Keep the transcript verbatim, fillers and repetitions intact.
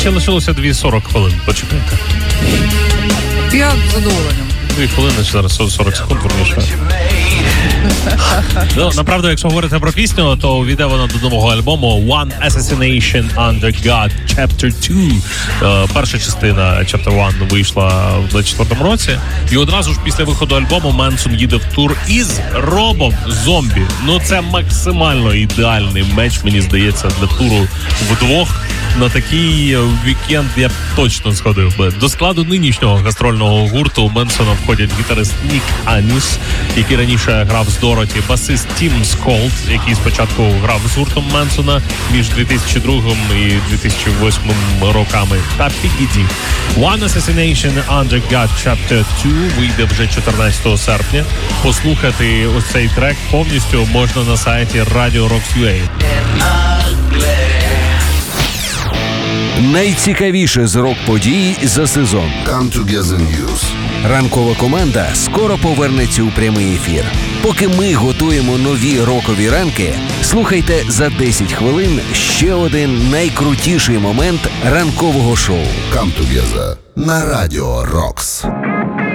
Ще лишилося дві сорок хвилин, почекайте. Я з задоволенням. Дві хвилини, зараз сорок секунд, верніше. Ну, направду, якщо говорити про пісню, то увійде вона до нового альбому One Assassination Under God Chapter два. Е, перша частина Chapter один вийшла в двадцять четвертому році. І одразу ж після виходу альбому Менсон їде в тур із Робом Зомбі. Ну, це максимально ідеальний меч, мені здається, для туру вдвох. На такий вікенд я б точно сходив би. До складу нинішнього гастрольного гурту у Менсона входять гітарист Нік Аніс, який раніше грав з Дороті, басист Тім Сколд, який спочатку грав з гуртом Менсона між дві тисячі другим і дві тисячі восьмим роками, та Пігі Ді. One Assassination Under God Chapter два вийде вже чотирнадцятого серпня. Послухати ось цей трек повністю можна на сайті Radio Rocks.ua. Найцікавіше з рок-подій за сезон. Come Together News. Ранкова команда скоро повернеться у прямий ефір. Поки ми готуємо нові рокові ранки, слухайте за десять хвилин ще один найкрутіший момент ранкового шоу. Come Together на Радіо Рокс.